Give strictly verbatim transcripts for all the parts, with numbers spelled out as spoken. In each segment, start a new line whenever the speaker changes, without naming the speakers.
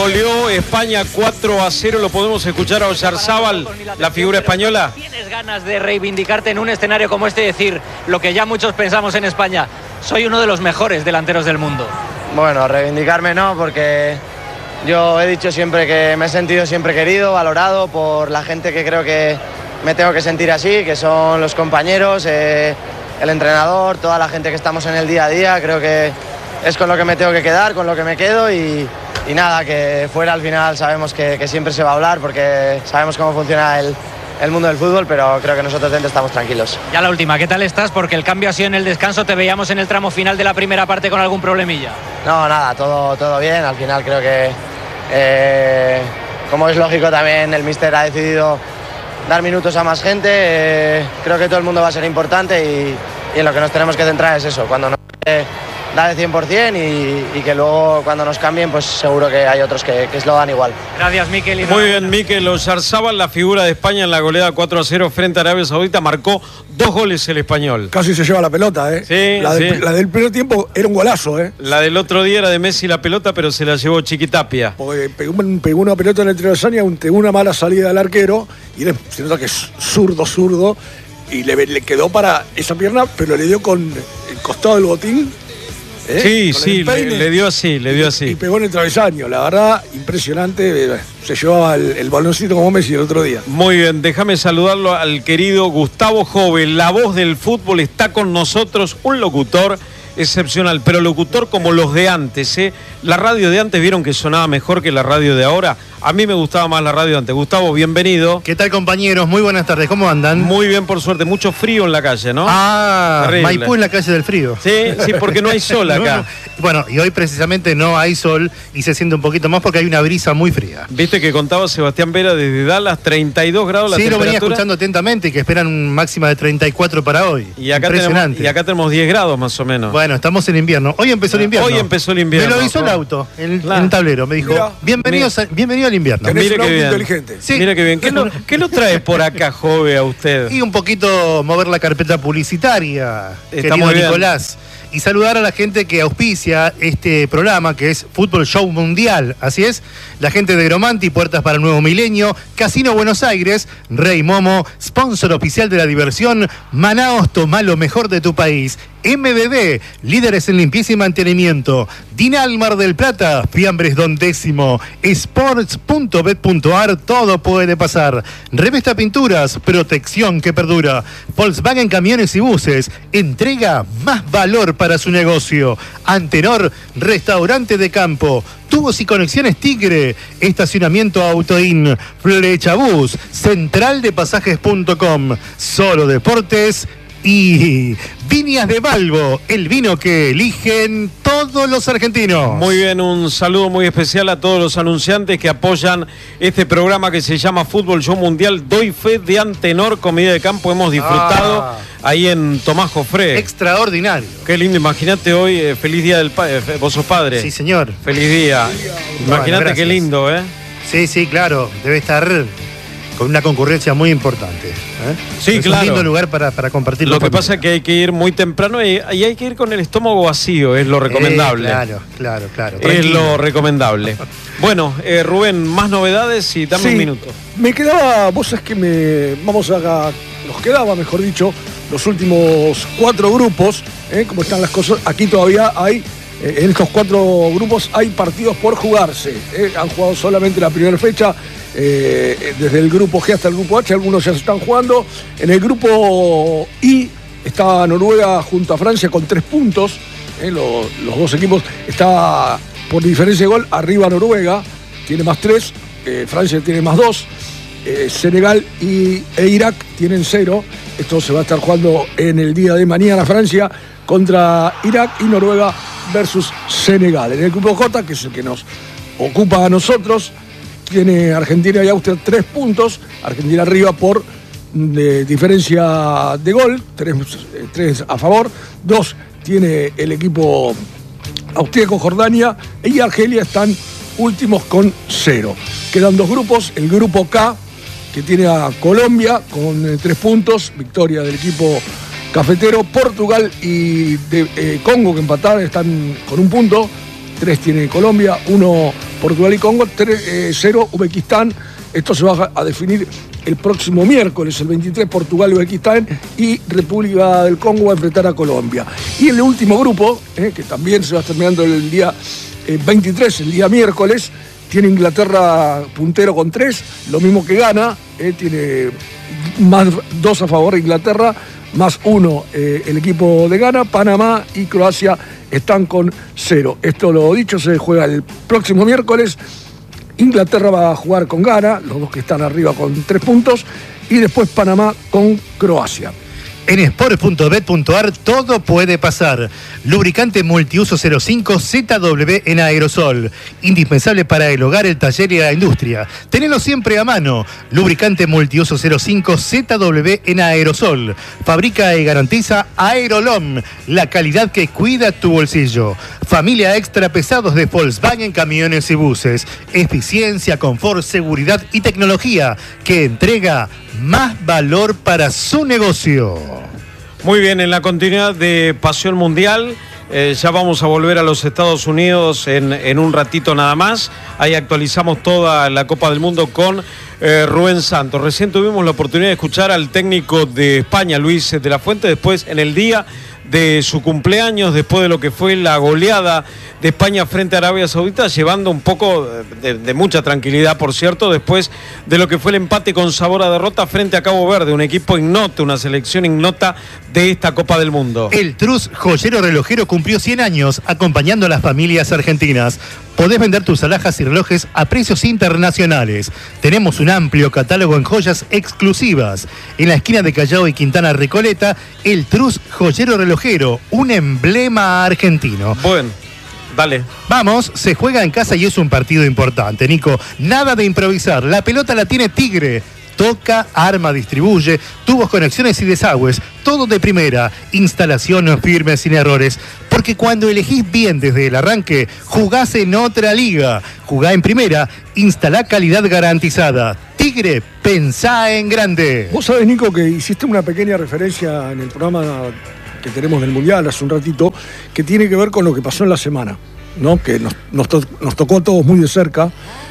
goleó España cuatro a cero. Lo podemos escuchar a Oyarzábal, la figura española.
¿Tienes ganas de reivindicarte en un escenario como este y decir lo que ya muchos pensamos en España? Soy uno de los mejores delanteros del mundo.
Bueno, reivindicarme no, porque yo he dicho siempre que me he sentido siempre querido, valorado por la gente que creo que me tengo que sentir así, que son los compañeros, eh, el entrenador, toda la gente que estamos en el día a día. Creo que es con lo que me tengo que quedar, con lo que me quedo y, y nada, que fuera al final sabemos que, que siempre se va a hablar porque sabemos cómo funciona el, el mundo del fútbol, pero creo que nosotros dentro estamos tranquilos.
Ya la última, ¿qué tal estás? Porque el cambio ha sido en el descanso, te veíamos en el tramo final de la primera parte con algún problemilla.
No, nada, todo, todo bien, al final creo que, eh, como es lógico también, el míster ha decidido dar minutos a más gente, eh, creo que todo el mundo va a ser importante y, y en lo que nos tenemos que centrar es eso, cuando nos eh, da de cien por cien y, y que luego cuando nos cambien pues seguro que hay otros que, que se lo dan igual.
Gracias, Mikel. Y
Muy bien, Mikel Oyarzábal, la figura de España en la goleada cuatro a cero frente a Arabia Saudita, marcó dos goles el español.
Casi se lleva la pelota, ¿eh?
Sí,
la, del,
sí.
la del primer tiempo era un golazo, ¿eh?
La del otro día era de Messi la pelota, pero se la llevó Chiquitapia.
Porque pegó, pegó una pelota en el travesaño, pegó una mala salida del arquero y él, se nota que es zurdo, zurdo y le, le quedó para esa pierna, pero le dio con el costado del botín. ¿Eh?
Sí,
Con
sí, le, le dio así, le dio así.
Y pegó en el travesaño, la verdad, impresionante. Se llevaba el, el baloncito como Messi el otro día.
Muy bien, déjame saludarlo al querido Gustavo Jove, la voz del fútbol, está con nosotros, un locutor excepcional, pero locutor como los de antes, ¿eh? La radio de antes, ¿vieron que sonaba mejor que la radio de ahora? A mí me gustaba más la radio de antes. Gustavo, bienvenido.
¿Qué tal, compañeros? Muy buenas tardes, ¿cómo andan?
Muy bien, por suerte. Mucho frío en la calle, ¿no?
Ah,
Terrible.
Maipú en la calle del frío.
Sí, sí, porque no hay sol acá.
No, no. Bueno, y hoy precisamente no hay sol y se siente un poquito más porque hay una brisa muy fría.
Viste que contaba Sebastián Vera desde Dallas, treinta y dos grados la
sí,
temperatura.
Sí, lo venía escuchando atentamente y que esperan un máxima de treinta y cuatro para hoy.
Y acá,
Impresionante.
tenemos, y acá tenemos diez grados más o menos.
Bueno, estamos en invierno. Hoy empezó el invierno.
Hoy empezó el invierno.
Me lo hizo el auto, en, claro. en el tablero. Me dijo,
Mira,
bienvenido, a, bienvenido al invierno.
Tenés
Mire
un
qué
auto
bien.
inteligente.
Sí. Mira qué bien. ¿Qué lo, ¿Qué lo trae por acá, Jove, a usted?
Y un poquito mover la carpeta publicitaria,
Está
querido
muy bien.
Nicolás. Y saludar a la gente que auspicia este programa, que es Fútbol Show Mundial. Así es, la gente de Gromanti, Puertas para el Nuevo Milenio, Casino Buenos Aires, Rey Momo, sponsor oficial de la diversión, Manaos, toma lo mejor de tu país. M B B, líderes en limpieza y mantenimiento. Dinal Mar del Plata, Fiambres Don Décimo. Sports punto bet punto ar, todo puede pasar. Revesta Pinturas, protección que perdura. Volkswagen Camiones y Buses, entrega más valor para su negocio. Antenor, restaurante de campo. Tubos y conexiones Tigre, estacionamiento Autoin, Flechabús, central de pasajes punto com. Solo Deportes y Viñas de Balbo, el vino que eligen todos los argentinos.
Muy bien, un saludo muy especial a todos los anunciantes que apoyan este programa que se llama Fútbol Show Mundial. Doy fe de Antenor, comida de campo, hemos disfrutado
ah,
ahí en Tomás Jofré.
Extraordinario.
Qué lindo, imagínate hoy, eh, feliz día del padre, eh, vos sos padre.
Sí, señor.
Feliz día. Imagínate
bueno,
qué lindo, ¿eh?
Sí, sí, claro, debe estar con una concurrencia muy importante. ¿eh?
Sí,
es
claro.
un lindo lugar para, para compartir.
Lo que pasa es que hay que ir muy temprano y, y hay que ir con el estómago vacío, es lo recomendable.
Eh, claro, claro, claro.
Es
Tranquilo.
lo recomendable. Bueno, eh, Rubén, más novedades y dame
Sí,
un minuto.
Me quedaba, vos sabés que me. Vamos a. Nos quedaba, mejor dicho, los últimos cuatro grupos, ¿eh? Como están las cosas. Aquí todavía hay. Eh, en estos cuatro grupos hay partidos por jugarse. ¿eh? Han jugado solamente la primera fecha. Eh, desde el grupo G hasta el grupo H, algunos ya se están jugando. En el grupo I está Noruega junto a Francia con tres puntos. Eh, los, los dos equipos está por diferencia de gol arriba Noruega, tiene más tres, eh, Francia tiene más dos, eh, Senegal y, e Irak tienen cero. Esto se va a estar jugando en el día de mañana. Francia contra Irak y Noruega versus Senegal. En el grupo J, que es el que nos ocupa a nosotros, tiene Argentina y Austria tres puntos. Argentina arriba por de diferencia de gol, tres, tres a favor, dos tiene el equipo austríaco. Jordania y Argelia están últimos con cero. Quedan dos grupos, el grupo K, que tiene a Colombia con eh, tres puntos, victoria del equipo cafetero. Portugal y de, eh, Congo, que empataron, están con un punto, tres tiene Colombia, uno Portugal y Congo, tres cero Uzbekistán. Esto se va a definir el próximo miércoles, el veintitrés, Portugal y Uzbekistán, y República del Congo va a enfrentar a Colombia. Y el último grupo, eh, que también se va terminando el día eh, veintitrés, el día miércoles, tiene Inglaterra puntero con tres, lo mismo que Ghana, eh, tiene más dos a favor de Inglaterra, más uno eh, el equipo de Ghana. Panamá y Croacia están con cero. Esto, lo dicho, se juega el próximo miércoles. Inglaterra va a jugar con Ghana, los dos que están arriba con tres puntos, y después Panamá con Croacia.
En sport punto bet punto ar todo puede pasar. Lubricante multiuso cero cinco Z W en aerosol. Indispensable para el hogar, el taller y la industria. Tenelo siempre a mano. Lubricante multiuso cero cinco Z W en aerosol. Fabrica y garantiza Aerolom, la calidad que cuida tu bolsillo. Familia extra pesados de Volkswagen Camiones y Buses. Eficiencia, confort, seguridad y tecnología que entrega más valor para su negocio.
Muy bien, en la continuidad de Pasión Mundial, eh, ya vamos a volver a los Estados Unidos en, en un ratito nada más. Ahí actualizamos toda la Copa del Mundo con eh, Rubén Santos. Recién tuvimos la oportunidad de escuchar al técnico de España, Luis de la Fuente, después en el día de su cumpleaños, después de lo que fue la goleada de España frente a Arabia Saudita, llevando un poco de, de mucha tranquilidad, por cierto, después de lo que fue el empate con sabor a derrota frente a Cabo Verde, un equipo ignoto, una selección ignota de esta Copa del Mundo.
El Trus Joyero Relojero cumplió cien años acompañando a las familias argentinas. Podés vender tus alhajas y relojes a precios internacionales. Tenemos un amplio catálogo en joyas exclusivas. En la esquina de Callao y Quintana Recoleta, el Trus Joyero Relojero, un emblema argentino.
Bueno, dale.
Vamos, se juega en casa y es un partido importante, Nico. Nada de improvisar. La pelota la tiene Tigre. Toca, arma, distribuye, tubos, conexiones y desagües, todo de primera, instalación firme sin errores, porque cuando elegís bien desde el arranque, jugás en otra liga, jugá en primera, instalá calidad garantizada. Tigre, pensá en grande.
Vos sabés, Nico, que hiciste una pequeña referencia en el programa que tenemos del Mundial hace un ratito, que tiene que ver con lo que pasó en la semana, ¿no? Que nos, nos, to- nos tocó a todos muy de cerca.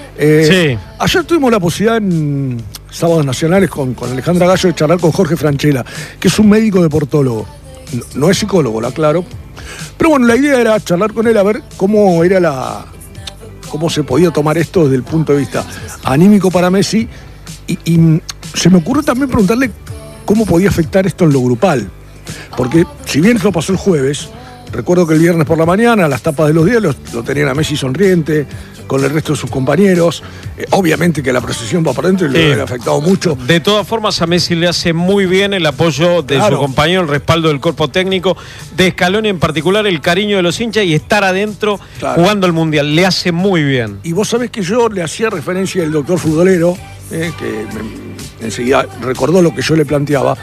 Eh,
sí.
Ayer tuvimos la posibilidad en Sábados Nacionales con, con Alejandra Gallo de charlar con Jorge Franchella, que es un médico deportólogo. No, no es psicólogo, lo aclaro. Pero bueno, la idea era charlar con él a ver cómo era la. cómo se podía tomar esto desde el punto de vista anímico para Messi. Y, y se me ocurrió también preguntarle cómo podía afectar esto en lo grupal. Porque si bien esto pasó el jueves, recuerdo que el viernes por la mañana, las tapas de los días lo, lo tenían a Messi sonriente, con el resto de sus compañeros. Eh, obviamente que la procesión va para adentro y
Sí.
le ha afectado mucho.
De todas formas, a Messi le hace muy bien el apoyo de
Claro.
su compañero, el respaldo del cuerpo técnico, de Scaloni en particular, el cariño de los hinchas y estar adentro
Claro.
jugando el Mundial. Le hace muy bien.
Y vos sabés que yo le hacía referencia al doctor futbolero, eh, que me- enseguida recordó lo que yo le planteaba.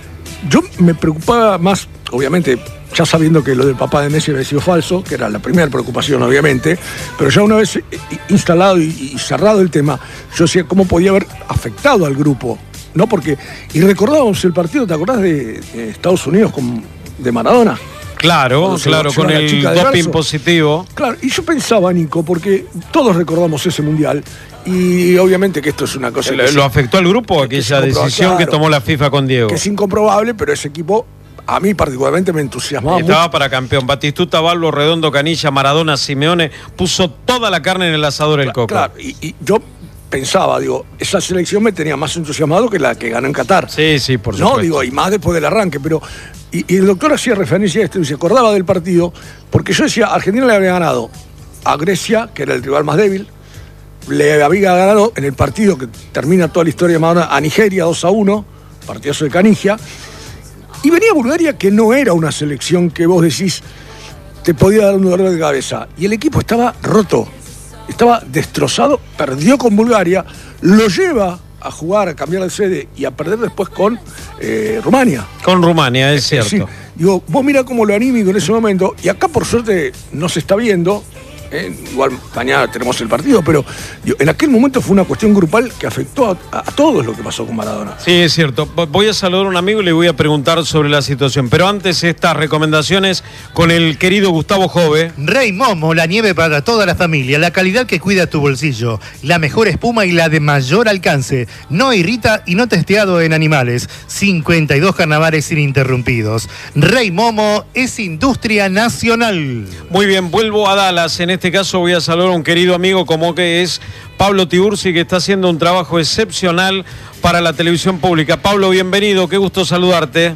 Yo me preocupaba más, obviamente, ya sabiendo que lo del papá de Messi había sido falso, que era la primera preocupación, obviamente, pero ya una vez instalado y, y cerrado el tema, yo decía cómo podía haber afectado al grupo, ¿no? Porque, y recordábamos el partido, ¿te acordás de, de Estados Unidos con, de Maradona?
Claro,
Cuando se
claro,
lleva
con
la
el
chica de
doping
verso.
positivo.
Claro, y yo pensaba, Nico, porque todos recordamos ese mundial, y obviamente que esto es una cosa
¿Lo,
que,
lo afectó al grupo
que- que
aquella
se comprobó,
decisión que
claro.
tomó la FIFA con Diego?
que es incomprobable, pero ese equipo a mí particularmente me entusiasmaba
Estaba
mucho.
para campeón. Batistuta, Balbo, Redondo, Canilla, Maradona, Simeone, puso toda la carne en el asador el Coco.
Claro, y, y yo pensaba, digo, esa selección me tenía más entusiasmado que la que ganó en Qatar.
Sí, sí, por supuesto.
No, digo, y más después del arranque, pero. Y, y el doctor hacía referencia a esto y se acordaba del partido, porque yo decía, Argentina le había ganado a Grecia, que era el rival más débil, le había ganado en el partido que termina toda la historia de Maradona a Nigeria dos a uno, partidazo de Canigia, y venía Bulgaria, que no era una selección que vos decís te podía dar un dolor de cabeza, y el equipo estaba roto, estaba destrozado, perdió con Bulgaria, lo lleva a jugar, a cambiar de sede y a perder después con eh, Rumania.
Con Rumania, es cierto.
Sí, digo, vos mirá cómo lo anímico en ese momento, y acá por suerte no se está viendo, ¿eh? Igual mañana tenemos el partido, pero digo, en aquel momento fue una cuestión grupal que afectó a, a, a todos lo que pasó con Maradona.
Sí, es cierto. Voy a saludar a un amigo y le voy a preguntar sobre la situación. Pero antes, estas recomendaciones con el querido Gustavo Jove.
Rey Momo, la nieve para toda la familia, la calidad que cuida tu bolsillo, la mejor espuma y la de mayor alcance. No irrita y no testeado en animales. cincuenta y dos carnavales ininterrumpidos. Rey Momo es industria nacional.
Muy bien, vuelvo a Dallas. En este caso voy a saludar a un querido amigo como que es Pablo Tiburci, que está haciendo un trabajo excepcional para la televisión pública. Pablo, bienvenido, qué gusto saludarte.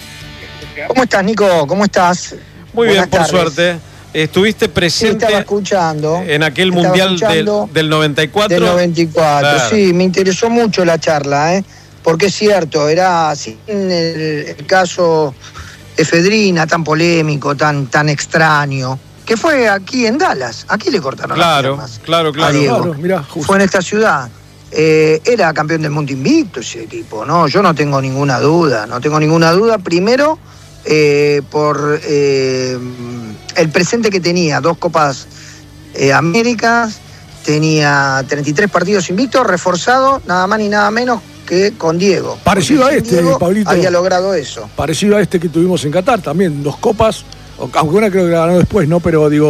¿Cómo estás, Nico? ¿Cómo estás?
Muy
Buenas
bien, por
tardes.
suerte. Estuviste presente
sí, estaba escuchando,
en aquel
estaba
Mundial del,
escuchando
del noventa y cuatro.
Del noventa y cuatro,
Claro.
Sí, me interesó mucho la charla, ¿eh? Porque es cierto, era sin el, el caso Efedrina tan polémico, tan, tan extraño, que fue aquí en Dallas. Aquí le cortaron
Claro,
las piernas
claro,
a
claro.
Diego.
Claro, mirá, justo.
Fue en esta ciudad. Eh, era campeón del mundo invicto ese tipo, ¿no? Yo no tengo ninguna duda, no tengo ninguna duda. Primero, eh, por eh, el presente que tenía, dos Copas eh, Américas, tenía treinta y tres partidos invictos, reforzado nada más ni nada menos que con Diego.
Parecido
Porque
a
sin
este,
Diego
Pablito.
había logrado eso.
Parecido a este que tuvimos en Qatar también, dos copas, aunque una creo que la ganó después, ¿no? Pero digo,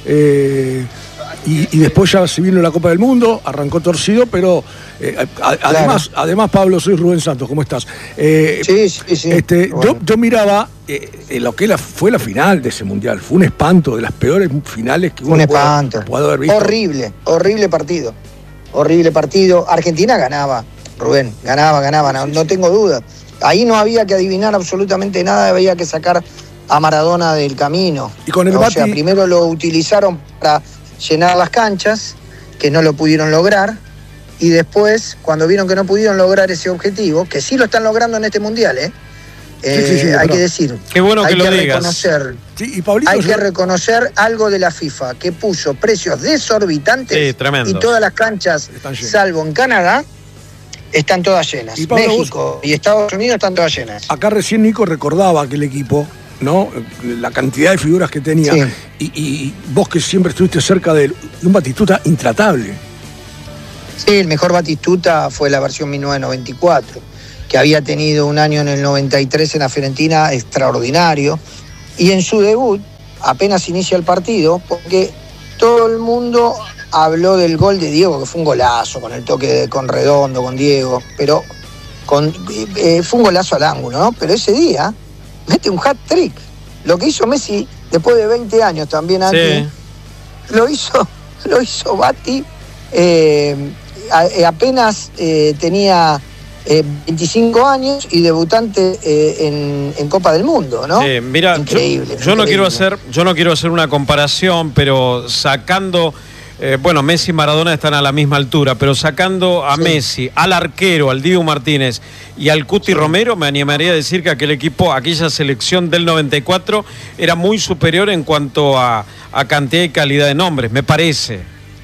eh, y, y después ya se vino la Copa del Mundo, arrancó torcido, pero eh, a, a,
Claro.
además, además, Pablo, soy Rubén Santos, ¿cómo estás? Eh,
Sí, sí, sí.
Este,
Bueno.
yo, yo miraba eh, lo que la, fue la final de ese mundial, fue un espanto, de las peores finales que
Fue
uno
un
puede,
espanto.
puede haber visto.
Horrible, horrible partido. Horrible partido. Argentina ganaba, Rubén, ganaba, ganaba, no, no tengo duda. Ahí no había que adivinar absolutamente nada, había que sacar a Maradona del camino.
Y con el
o
Bati-
sea, primero lo utilizaron para llenar las canchas, que no lo pudieron lograr, y después, cuando vieron que no pudieron lograr ese objetivo, que sí lo están logrando en este mundial, ¿eh? Eh,
sí, sí,
hay
pero-
que decir,
Qué bueno que
hay
lo
que
digas.
reconocer.
Sí, y Pablito,
Hay
yo-
que reconocer algo de la FIFA, que puso precios desorbitantes
Sí, tremendos.
y todas las canchas,
Están llenas.
salvo en Canadá, están todas llenas.
Y Pablo,
México y Estados Unidos están todas llenas.
acá recién Nico recordaba aquel equipo, ¿no? La cantidad de figuras que tenía.
Sí.
Y, y vos que siempre estuviste cerca de él, un Batistuta intratable.
Sí, el mejor Batistuta fue la versión mil novecientos noventa y cuatro, que había tenido un año en el noventa y tres en la Fiorentina extraordinario. Y en su debut, apenas inicia el partido, porque todo el mundo habló del gol de Diego, que fue un golazo, con el toque de- con Redondo, con Diego, pero con, eh, fue un golazo al ángulo, ¿no? Pero ese día mete un hat-trick. Lo que hizo Messi después de veinte años también aquí,
Sí.
lo hizo, lo hizo Bati, eh, a- eh, apenas eh, tenía eh, veinticinco años y debutante eh, en, en Copa del Mundo, ¿no?
Sí, mira,
Increíble,
yo, yo no
increíble.
quiero hacer, yo no quiero hacer una comparación, pero sacando, eh, bueno, Messi y Maradona están a la misma altura, pero sacando a
Sí.
Messi, al arquero, al Dibu Martínez y al Cuti Romero, me animaría a decir que aquel equipo, aquella selección del noventa y cuatro, era muy superior en cuanto a, a cantidad y calidad de nombres, me parece.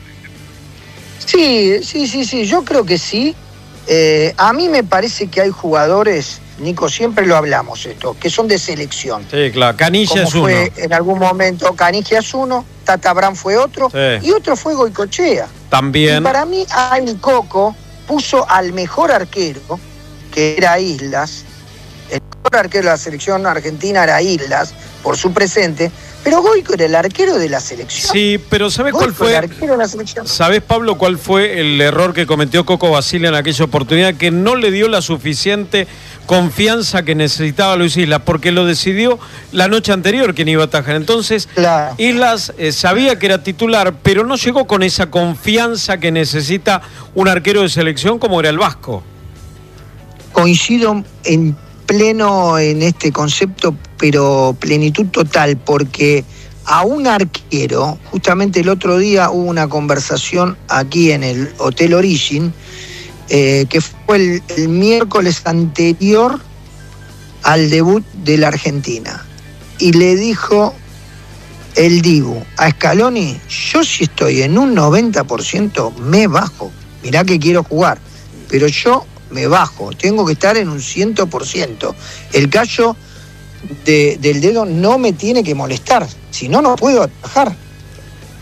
Sí, sí, sí, sí, yo creo que sí. Eh, a mí me parece que hay jugadores, Nico, siempre lo hablamos esto, que son de selección.
Sí, claro, Canilla
Como
es uno.
fue en algún momento Canigia es uno, Tata Brand fue otro,
Sí.
y otro fue Goicoechea.
También.
Y para mí, Ay Coco puso al mejor arquero, que era Islas. El mejor arquero de la selección argentina era Islas, por su presente. Pero Goico era el arquero de la selección.
Sí, pero ¿sabes cuál
Goico
fue?
era el arquero de la selección.
¿Sabés, Pablo, cuál fue el error que cometió Coco Basile en aquella oportunidad? Que no le dio la suficiente confianza que necesitaba Luis Islas, porque lo decidió la noche anterior quien iba a atajar. Entonces,
Claro.
Islas eh, sabía que era titular, pero no llegó con esa confianza que necesita un arquero de selección como era el Vasco.
Coincido en pleno en este concepto, pero plenitud total, porque a un arquero, justamente el otro día hubo una conversación aquí en el Hotel Origin, eh, que fue el, el miércoles anterior al debut de la Argentina, y le dijo el Dibu a Scaloni: yo si estoy en un noventa por ciento me bajo, mirá que quiero jugar, pero yo me bajo, tengo que estar en un cien por ciento. El callo de, del dedo no me tiene que molestar, si no, no puedo atajar.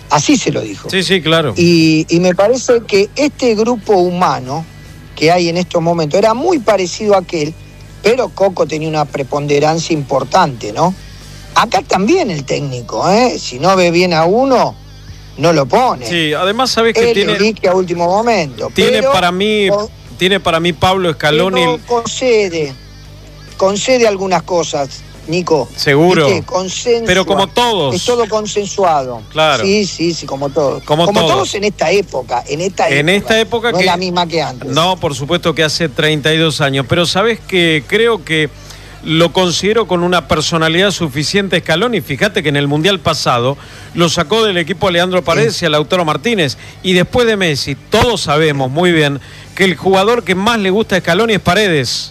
Así se lo dijo.
Sí, sí, claro.
Y, y me parece que este grupo humano que hay en estos momentos era muy parecido a aquel, pero Coco tenía una preponderancia importante, ¿no? Acá también el técnico, ¿eh? Si no ve bien a uno, no lo pone.
Sí, además sabes que
Él
tiene...
elige a último momento.
Tiene
pero,
para mí...
con,
tiene para mí Pablo Scaloni...
pero concede, concede algunas cosas, Nico.
Seguro.
¿Viste? Consensua.
Pero como todos.
Es todo consensuado.
Claro.
Sí, sí, sí, como todos.
Como,
como
todos.
todos en esta época. En esta
en
época.
esta época
no
que...
es la misma que antes.
No, por supuesto que hace treinta y dos años. Pero sabes que creo que lo considero con una personalidad suficiente Scaloni. Fíjate que en el Mundial pasado lo sacó del equipo a Leandro Paredes sí. y a Lautaro Martínez. Y después de Messi, todos sabemos muy bien que el jugador que más le gusta a Scaloni es Paredes.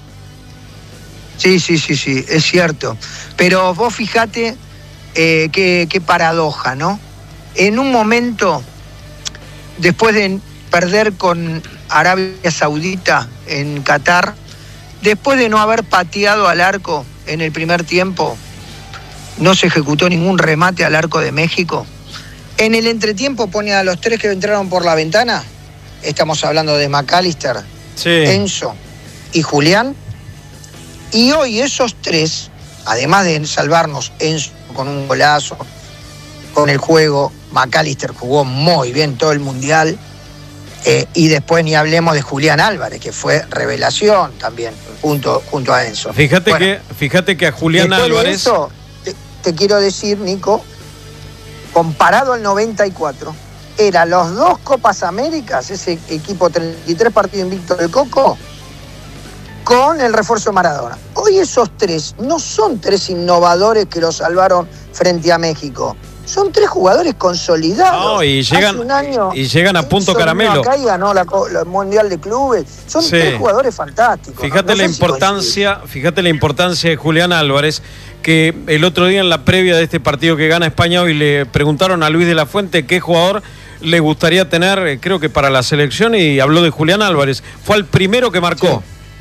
Sí, sí, sí, sí, es cierto. Pero vos fíjate eh, qué, qué paradoja, ¿no? En un momento, después de perder con Arabia Saudita en Qatar, después de no haber pateado al arco en el primer tiempo, no se ejecutó ningún remate al arco de México. En el entretiempo pone a los tres que entraron por la ventana, estamos hablando de McAllister,
sí.
Enzo y Julián, y hoy esos tres, además de salvarnos Enzo con un golazo, con el juego, McAllister jugó muy bien todo el Mundial, eh, y después ni hablemos de Julián Álvarez, que fue revelación también, junto, junto a Enzo.
Fíjate, bueno, que, fíjate que a Julián Álvarez...
De eso, te, te quiero decir, Nico, comparado al noventa y cuatro, eran los dos Copas Américas, ese equipo treinta y tres partidos invicto del Coco, con el refuerzo de Maradona. Hoy esos tres no son tres innovadores que lo salvaron frente a México. Son tres jugadores consolidados.
No, y llegan,
Hace un año,
y llegan a punto caramelo.
Acá y ganó la, la Mundial de Clubes. Son sí. tres jugadores fantásticos.
Fíjate,
no, no
la importancia, si fíjate la importancia de Julián Álvarez, que el otro día en la previa de este partido que gana España hoy le preguntaron a Luis de la Fuente qué jugador le gustaría tener, creo que para la selección, y habló de Julián Álvarez. Fue el primero que marcó.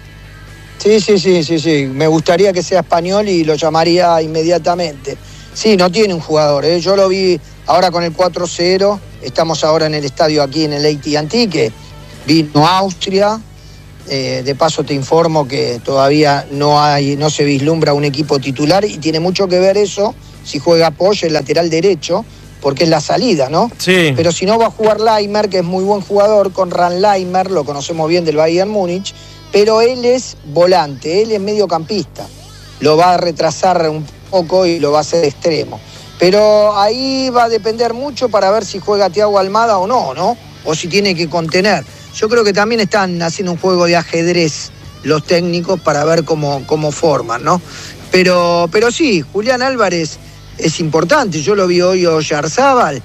Sí, sí, sí, sí, sí. Me gustaría que sea español y lo llamaría inmediatamente. Sí, no tiene un jugador, ¿eh? Yo lo vi ahora con el cuatro cero, estamos ahora en el estadio aquí en el A T and T, que vino a Austria, eh, de paso te informo que todavía no hay, no se vislumbra un equipo titular y tiene mucho que ver eso, si juega Poch, el lateral derecho, porque es la salida, ¿no?
Sí.
Pero si no va a jugar Leimer, que es muy buen jugador, Konrad Leimer, lo conocemos bien del Bayern Múnich, pero él es volante, él es mediocampista, lo va a retrasar un poco y lo va a hacer extremo. Pero ahí va a depender mucho para ver si juega Thiago Almada o no, ¿no? O si tiene que contener. Yo creo que también están haciendo un juego de ajedrez los técnicos para ver cómo, cómo forman, ¿no? Pero, pero sí, Julián Álvarez es importante. Yo lo vi hoy a Oyarzábal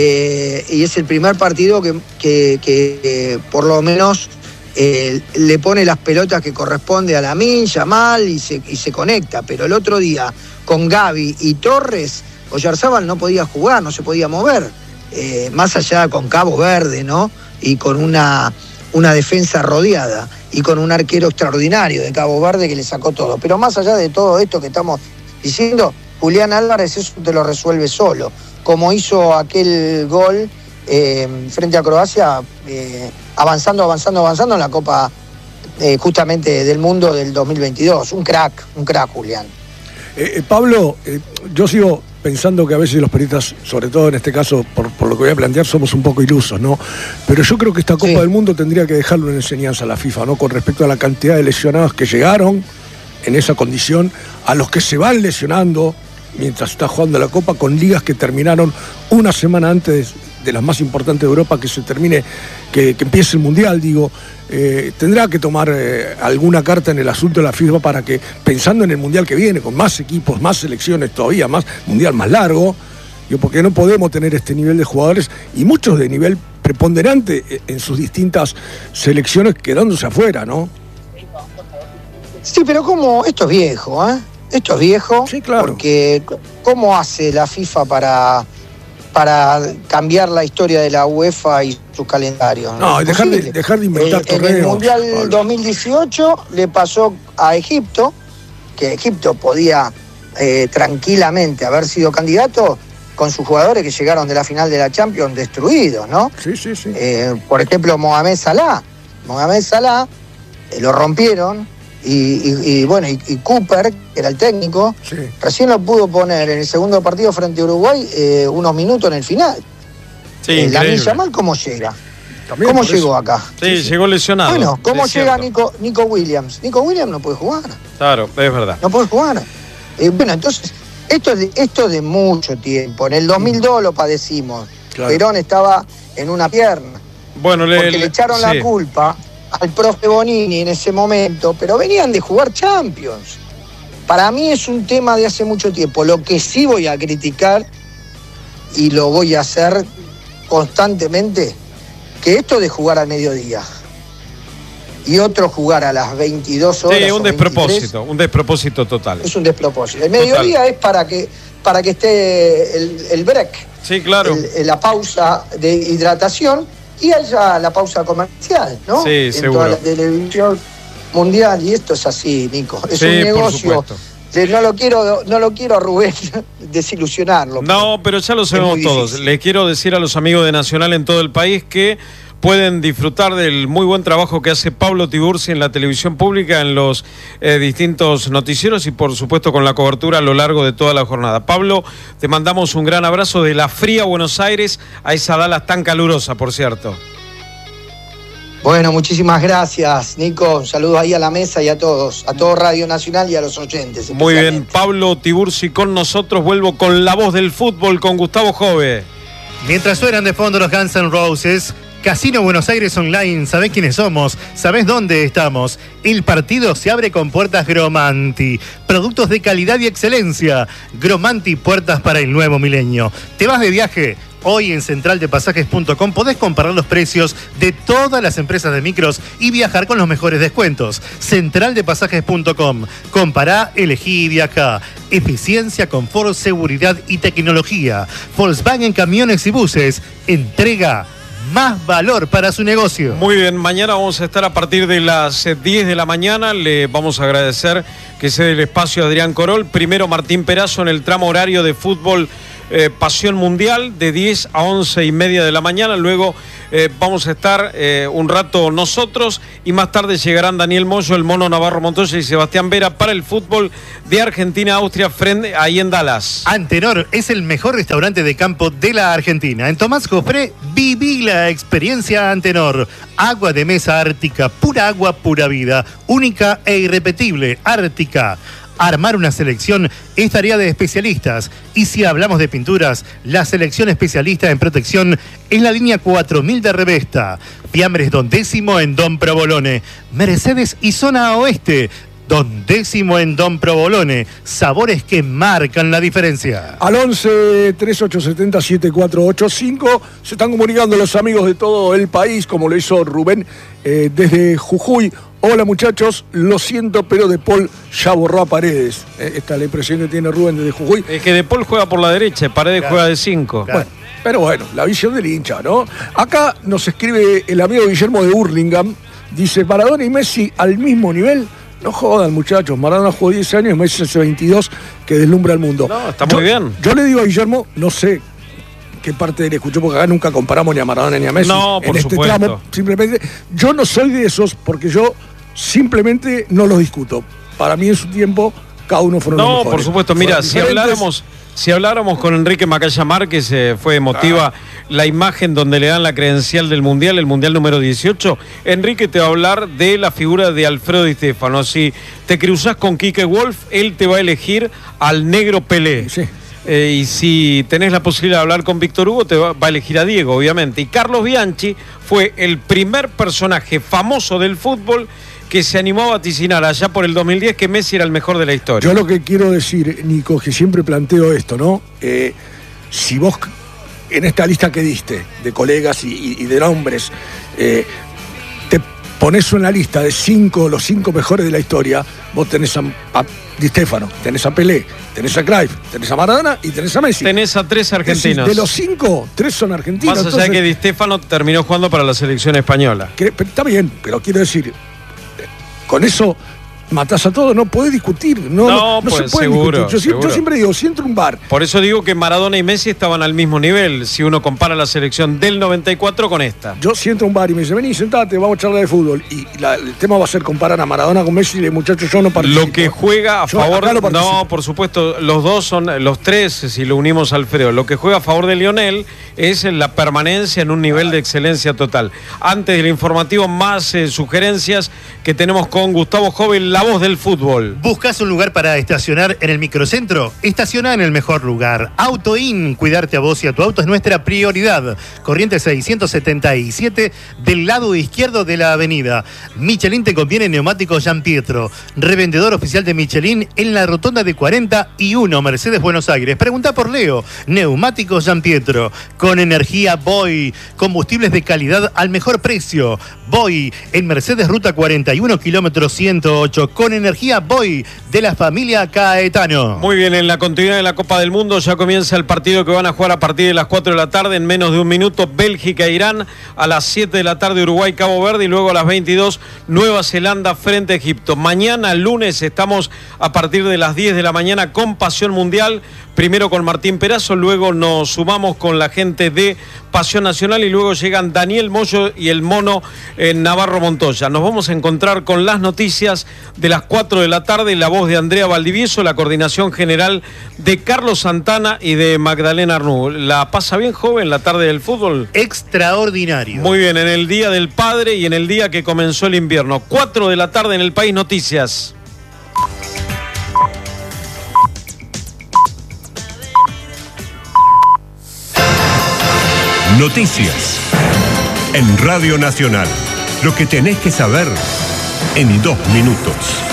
eh, y es el primer partido que, que, que eh, por lo menos eh, le pone las pelotas que corresponde a Lamine Yamal y se, y se conecta. Pero el otro día con Gavi y Torres, Oyarzábal no podía jugar, no se podía mover, eh, más allá con Cabo Verde, ¿no? Y con una, una defensa rodeada, y con un arquero extraordinario de Cabo Verde que le sacó todo. Pero más allá de todo esto que estamos diciendo, Julián Álvarez eso te lo resuelve solo, como hizo aquel gol eh, frente a Croacia, eh, avanzando, avanzando, avanzando en la Copa eh, justamente del Mundo del dos mil veintidós. Un crack, un crack Julián.
Eh, eh, Pablo, eh, yo sigo pensando que a veces los periodistas, sobre todo en este caso, por, por lo que voy a plantear, somos un poco ilusos, ¿no? Pero yo creo que esta Copa sí. del Mundo tendría que dejarle una enseñanza a la FIFA, ¿no? Con respecto a la cantidad de lesionados que llegaron en esa condición, a los que se van lesionando mientras está jugando la Copa, con ligas que terminaron una semana antes de las más importantes de Europa, que se termine, que, que empiece el Mundial, digo. Eh, tendrá que tomar eh, alguna carta en el asunto de la FIFA para que, pensando en el Mundial que viene, con más equipos, más selecciones todavía, más Mundial más largo, digo, porque no podemos tener este nivel de jugadores y muchos de nivel preponderante en sus distintas selecciones quedándose afuera, ¿no?
Sí, pero como esto es viejo, ¿eh? Esto es viejo,
sí, claro.
Porque ¿cómo hace la FIFA para... para cambiar la historia de la UEFA y sus calendarios?
No, no dejar, de, dejar de inventar
eh,
torneos.
En el Mundial
Pablo.
dos mil dieciocho le pasó a Egipto, que Egipto podía eh, tranquilamente haber sido candidato, con sus jugadores que llegaron de la final de la Champions destruidos, ¿no?
Sí, sí, sí.
Eh, por ejemplo, Mohamed Salah. Mohamed Salah eh, lo rompieron y, y, y bueno, y, y Cooper, que era el técnico,
Sí.
recién lo pudo poner en el segundo partido frente a Uruguay eh, unos minutos en el final.
Sí,
Eh, Lamine
increíble.
Yamal, ¿cómo llega?
También
¿Cómo
por
llegó
eso.
acá?
Sí, llegó lesionado.
Bueno, ¿cómo
es
llega
cierto.
Nico, Nico Williams? Nico Williams no puede jugar.
Claro, es verdad.
No puede jugar. Eh, bueno, entonces, esto es, de, esto es de mucho tiempo. En el dos mil dos lo padecimos.
Claro.
Perón estaba en una pierna.
Bueno, le,
Porque le echaron
sí.
la culpa al profe Bonini en ese momento, pero venían de jugar Champions. Para mí es un tema de hace mucho tiempo. Lo que sí voy a criticar, y lo voy a hacer constantemente, que esto de jugar al mediodía y otro jugar a las veintidós horas.
Sí,
o
un
veintitrés,
despropósito, un despropósito total.
es un despropósito. El mediodía es para que, para que esté el, el break,
Sí, claro.
el- la pausa de hidratación y haya la pausa comercial, ¿no?
Sí,
en
seguro.
toda la televisión mundial, y esto es así, Nico. Es
Sí,
un
por
negocio.
supuesto.
Eh, No lo quiero, no lo quiero a Rubén desilusionarlo.
No, pero ya lo sabemos
muy
todos.
difícil.
Les quiero decir a los amigos de Nacional en todo el país que pueden disfrutar del muy buen trabajo que hace Pablo Tiburci en la televisión pública, en los eh, distintos noticieros y por supuesto con la cobertura a lo largo de toda la jornada. Pablo, te mandamos un gran abrazo de la fría Buenos Aires a esa Dallas tan calurosa, por cierto.
Bueno, muchísimas gracias, Nico. Un saludo ahí a la mesa y a todos, a todo Radio Nacional y a los oyentes.
Muy bien,
especialmente.
Pablo Tiburci con nosotros. Vuelvo con la voz del fútbol con Gustavo Jove.
Mientras suenan de fondo los Guns N' Roses, Casino Buenos Aires Online, ¿sabés quiénes somos? ¿Sabés dónde estamos? El partido se abre con puertas Gromanti. Productos de calidad y excelencia. Gromanti, puertas para el nuevo milenio. ¿Te vas de viaje? Hoy en central de pasajes punto com podés comparar los precios de todas las empresas de micros y viajar con los mejores descuentos. central de pasajes punto com. Compará, elegí y viajá. Eficiencia, confort, seguridad y tecnología. Volkswagen Camiones y Buses. Entrega más valor para su negocio.
Muy bien, mañana vamos a estar a partir de las eh, diez de la mañana. Le vamos a agradecer que se dé el espacio a Adrián Corol. Primero Martín Perazo en el tramo horario de fútbol eh, Pasión Mundial de diez a once y media de la mañana. Luego eh, vamos a estar eh, un rato nosotros y más tarde llegarán Daniel Moyo, el Mono Navarro Montoya y Sebastián Vera para el fútbol de Argentina-Austria frente ahí en Dallas.
Antenor es el mejor restaurante de campo de la Argentina. En Tomás Jofré viví la experiencia Antenor. Agua de mesa ártica, pura agua, pura vida. Única e irrepetible, ártica. Armar una selección es tarea de especialistas. Y si hablamos de pinturas, la selección especialista en protección es la línea cuatro mil de Revesta. Fiambres Don Décimo en Don Provolone. Mercedes y Zona Oeste. Don Décimo en Don Provolone. Sabores que marcan la diferencia.
Al once, treinta y ocho setenta, setenta y cuatro ochenta y cinco se están comunicando los amigos de todo el país, como lo hizo Rubén eh, desde Jujuy. Hola muchachos, lo siento, pero De Paul ya borró a Paredes. Eh, esta es la impresión que tiene Rubén desde Jujuy.
Es que De Paul juega por la derecha, Paredes
Claro.
juega de cinco.
Claro.
Bueno, pero bueno, la visión del hincha, ¿no? Acá nos escribe el amigo Guillermo de Hurlingham. Dice, Maradona y Messi al mismo nivel. No jodan, muchachos. Maradona jugó diez años, Messi hace veintidós, que deslumbra al mundo.
No, está
Yo-
muy bien.
Yo le digo a Guillermo, no sé qué parte de él escuchó, porque acá nunca comparamos ni a Maradona ni a Messi.
No, por
en este
supuesto.
tramo, simplemente, yo no soy de esos, porque yo simplemente no los discuto. Para mí en su tiempo, cada uno fueron los
No,
mejores.
por supuesto. Mira,
Fueron
si
diferentes.
habláramos, si habláramos con Enrique Macaya Márquez, eh, fue emotiva la imagen donde le dan la credencial del Mundial, el Mundial número dieciocho. Enrique te va a hablar de la figura de Alfredo Di Stéfano. Si te cruzás con Quique Wolf, él te va a elegir al negro Pelé.
Sí.
Eh, y si tenés la posibilidad de hablar con Víctor Hugo, te va, va a elegir a Diego, obviamente. Y Carlos Bianchi fue el primer personaje famoso del fútbol que se animó a vaticinar allá por el dos mil diez que Messi era el mejor de la historia.
Yo lo que quiero decir, Nico, que siempre planteo esto, ¿no? Eh, si vos en esta lista que diste de colegas y, y- y de nombres, eh, te pones una lista de cinco, los cinco mejores de la historia, vos tenés a, a Di Stéfano, tenés a Pelé, tenés a Cruyff, tenés a Maradona y tenés a Messi.
Tenés a tres
Es decir,
argentinos.
de los cinco, tres son argentinos.
Más allá de
entonces,
que Di Stéfano terminó jugando para la selección española.
que- pero está bien, pero quiero decir, eh, con eso matás a todos, no podés discutir. No, no, no, no
pues,
se puede
seguro,
discutir. Yo,
seguro.
yo siempre digo, si entra un bar.
Por eso digo que Maradona y Messi estaban al mismo nivel, si uno compara la selección del noventa y cuatro con esta.
Yo si entra un bar y me dice, vení, sentate, vamos a charlar de fútbol. Y la, el tema va a ser comparar a Maradona con Messi y le muchachos, yo no participo.
Lo que juega a
Yo
favor.
acá no participo.
No, por supuesto, los dos son, los tres, si lo unimos al Alfredo. Lo que juega a favor de Lionel es la permanencia en un nivel de excelencia total. Antes del informativo, más eh, sugerencias que tenemos con Gustavo Joven, la voz del fútbol.
¿Buscas un lugar para estacionar en el microcentro? Estaciona en el mejor lugar. AutoIn, cuidarte a vos y a tu auto es nuestra prioridad. Corriente seiscientos setenta y siete del lado izquierdo de la avenida. Michelin te conviene neumáticos Gian Pietro. Revendedor oficial de Michelin en la rotonda de cuarenta y uno, Mercedes, Buenos Aires. Pregunta por Leo. Neumáticos Gian Pietro. Con energía Boy. Combustibles de calidad al mejor precio. Boy en Mercedes Ruta cuarenta y uno, kilómetro ciento ocho. Con energía Boy de la familia Caetano.
Muy bien, en la continuidad de la Copa del Mundo ya comienza el partido que van a jugar a partir de las cuatro de la tarde. En menos de un minuto, Bélgica-Irán. A las siete de la tarde, Uruguay-Cabo Verde. Y luego a las veintidós, Nueva Zelanda frente a Egipto. Mañana, lunes, estamos a partir de las diez de la mañana con Pasión Mundial. Primero con Martín Perazo, luego nos sumamos con la gente de Pasión Nacional y luego llegan Daniel Moyo y el mono eh, Navarro Montoya. Nos vamos a encontrar con las noticias de las cuatro de la tarde, la voz de Andrea Valdivieso, la coordinación general de Carlos Santana y de Magdalena Arnú. ¿La pasa bien, joven, la tarde del fútbol?
Extraordinario.
Muy bien, en el Día del Padre y en el día que comenzó el invierno. cuatro de la tarde en El País Noticias.
Noticias en Radio Nacional. Lo que tenés que saber en dos minutos.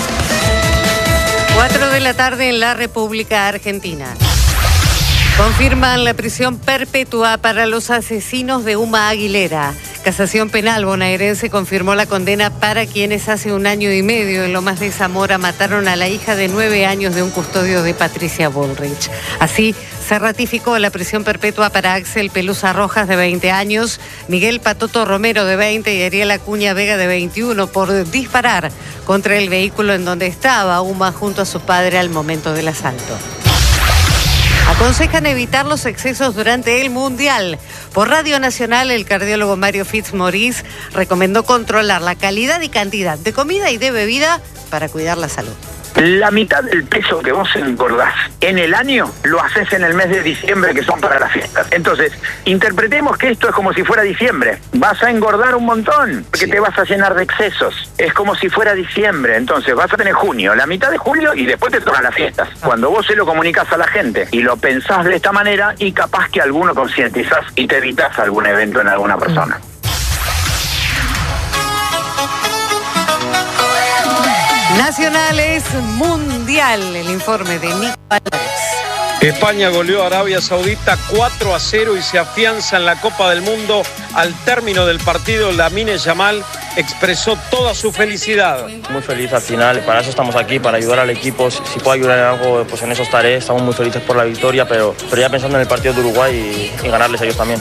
Cuatro de la tarde en la República Argentina. Confirman la prisión perpetua para los asesinos de Uma Aguilera. Casación Penal bonaerense confirmó la condena para quienes hace un año y medio en Lomas de Zamora mataron a la hija de nueve años de un custodio de Patricia Bullrich. Así, se ratificó la prisión perpetua para Axel Pelusa Rojas, de veinte años, Miguel Patoto Romero, de veinte, y Ariel Acuña Vega, de veintiuno, por disparar contra el vehículo en donde estaba Uma junto a su padre al momento del asalto. Aconsejan evitar los excesos durante el Mundial. Por Radio Nacional, el cardiólogo Mario Fitzmaurice recomendó controlar la calidad y cantidad de comida y de bebida para cuidar la salud.
La mitad del peso que vos engordás en el año lo haces en el mes de diciembre, que son para las fiestas. Entonces, interpretemos que esto es como si fuera diciembre. Vas a engordar un montón, porque sí, te vas a llenar de excesos. Es como si fuera diciembre. Entonces, vas a tener junio, la mitad de julio, y después te tocan las fiestas. Cuando vos se lo comunicás a la gente y lo pensás de esta manera, y capaz que alguno concientizás y te evitás algún evento en alguna persona.
Nacional es mundial, el informe de Nico Álvarez.
España goleó a Arabia Saudita cuatro a cero y se afianza en la Copa del Mundo. Al término del partido, Lamine Yamal expresó toda su felicidad.
Muy feliz al final, para eso estamos aquí, para ayudar al equipo. Si, si puedo ayudar en algo, pues en eso estaré. Estamos muy felices por la victoria, pero, pero ya pensando en el partido de Uruguay y, y ganarles a ellos también.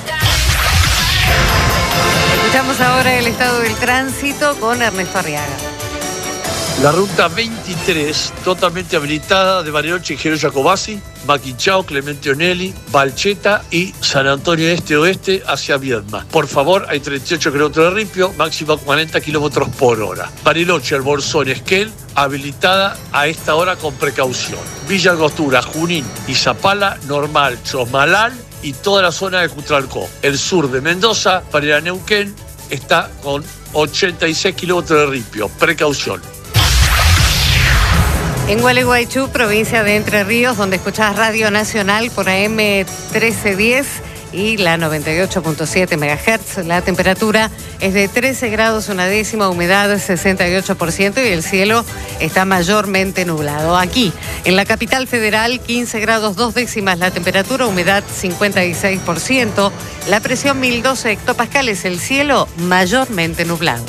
Escuchamos ahora el estado del tránsito con Ernesto Arriaga.
La ruta veintitrés, totalmente habilitada, de Bariloche y Gero Jacobasi, Maquinchao, Clemente Onelli, Balcheta y San Antonio Este-Oeste hacia Viedma. Por favor, hay treinta y ocho kilómetros de ripio, máximo cuarenta kilómetros por hora. Bariloche, El Bolsón, Esquel, habilitada a esta hora con precaución. Villa Angostura, Junín y Zapala, normal, Chosmalal y toda la zona de Cutralcó. El sur de Mendoza, para ir a Neuquén, está con ochenta y seis kilómetros de ripio, precaución.
En Gualeguaychú, provincia de Entre Ríos, donde escuchás Radio Nacional por A M trece diez y la noventa y ocho punto siete megahertz, la temperatura es de trece grados una décima, humedad sesenta y ocho por ciento y el cielo está mayormente nublado. Aquí, en la capital federal, quince grados dos décimas la temperatura, humedad cincuenta y seis por ciento, la presión mil doce hectopascales, el cielo mayormente nublado.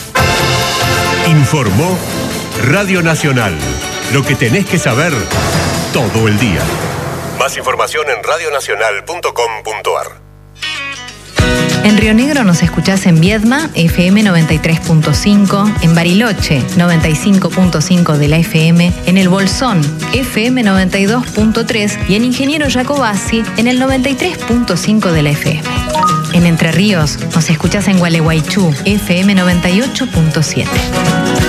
Informó Radio Nacional. Lo que tenés que saber todo el día. Más información en radionacional punto com punto ar.
En Río Negro nos escuchás en Viedma, F M noventa y tres punto cinco, en Bariloche, noventa y cinco punto cinco de la F M, en El Bolsón, F M noventa y dos punto tres y en Ingeniero Jacobasi, en el noventa y tres punto cinco de la F M. En Entre Ríos nos escuchás en Gualeguaychú, F M noventa y ocho punto siete.